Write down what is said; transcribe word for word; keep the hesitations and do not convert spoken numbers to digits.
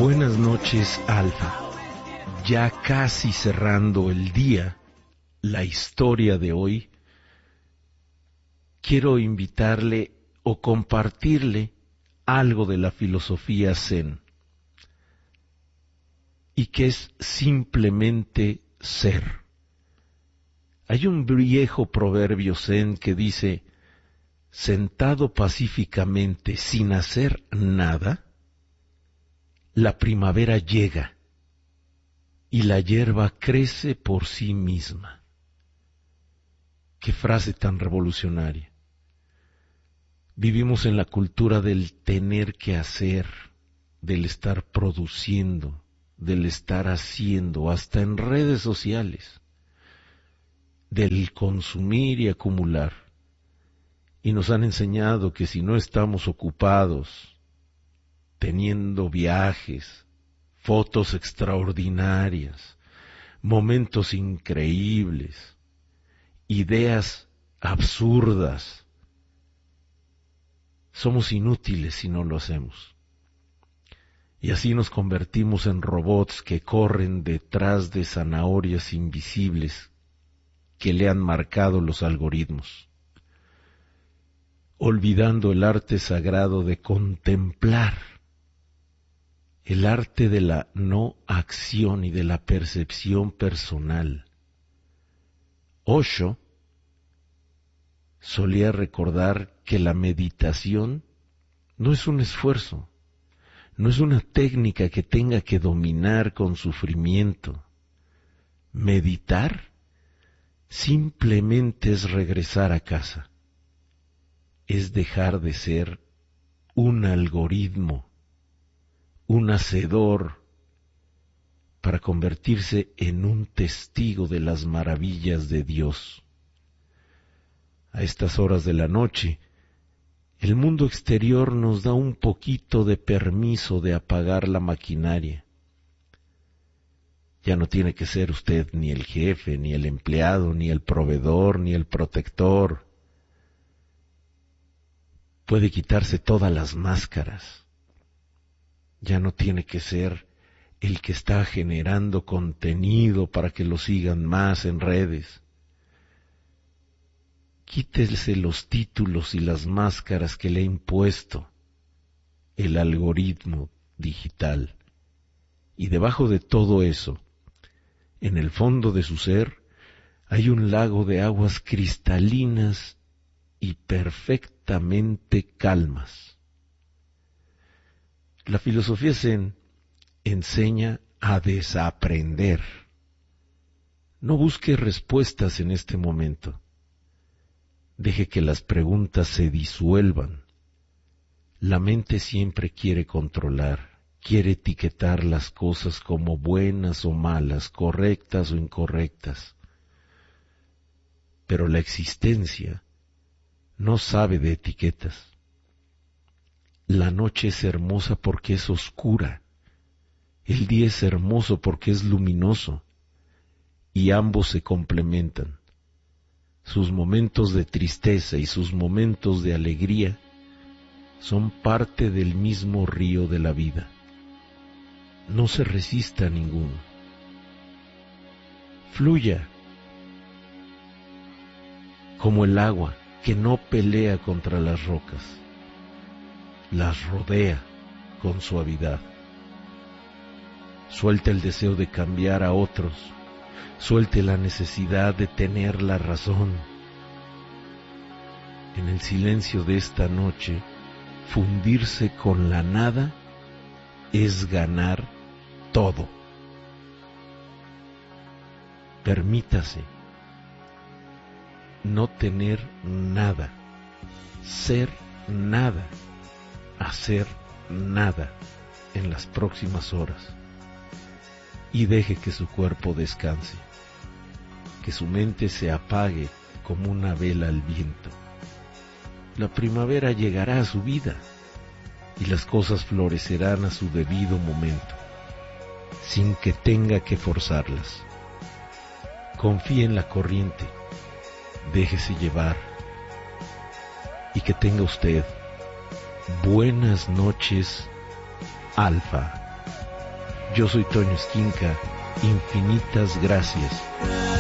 Buenas noches, Alfa. Ya casi cerrando el día, la historia de hoy, quiero invitarle o compartirle algo de la filosofía Zen, y que es simplemente ser. Hay un viejo proverbio Zen que dice: sentado pacíficamente sin hacer nada, la primavera llega y la hierba crece por sí misma. Qué frase tan revolucionaria. Vivimos en la cultura del tener que hacer, del estar produciendo, del estar haciendo, hasta en redes sociales, del consumir y acumular. Y nos han enseñado que si no estamos ocupados, teniendo viajes, fotos extraordinarias, momentos increíbles, ideas absurdas, somos inútiles si no lo hacemos. Y así nos convertimos en robots que corren detrás de zanahorias invisibles que le han marcado los algoritmos, olvidando el arte sagrado de contemplar, el arte de la no acción y de la percepción personal. Osho solía recordar que la meditación no es un esfuerzo, no es una técnica que tenga que dominar con sufrimiento. Meditar simplemente es regresar a casa, es dejar de ser un algoritmo, un hacedor, para convertirse en un testigo de las maravillas de Dios. A estas horas de la noche, el mundo exterior nos da un poquito de permiso de apagar la maquinaria. Ya no tiene que ser usted ni el jefe, ni el empleado, ni el proveedor, ni el protector. Puede quitarse todas las máscaras. Ya no tiene que ser el que está generando contenido para que lo sigan más en redes. Quítese los títulos y las máscaras que le ha impuesto el algoritmo digital. Y debajo de todo eso, en el fondo de su ser, hay un lago de aguas cristalinas y perfectamente calmas. La filosofía Zen enseña a desaprender. No busque respuestas en este momento. Deje que las preguntas se disuelvan. La mente siempre quiere controlar, quiere etiquetar las cosas como buenas o malas, correctas o incorrectas. Pero la existencia no sabe de etiquetas. La noche es hermosa porque es oscura. El día es hermoso porque es luminoso. Y ambos se complementan. Sus momentos de tristeza y sus momentos de alegría son parte del mismo río de la vida. No se resista a ninguno. Fluya como el agua que no pelea contra las rocas, las rodea con suavidad. Suelte el deseo de cambiar a otros, suelte la necesidad de tener la razón. En el silencio de esta noche, fundirse con la nada es ganar todo. Permítase no tener nada, ser nada, hacer nada en las próximas horas, y deje que su cuerpo descanse, que su mente se apague como una vela al viento. La primavera llegará a su vida y las cosas florecerán a su debido momento, sin que tenga que forzarlas. Confíe en la corriente, déjese llevar, y que tenga usted buenas noches, Alfa. Yo soy Toño Esquinca. Infinitas gracias.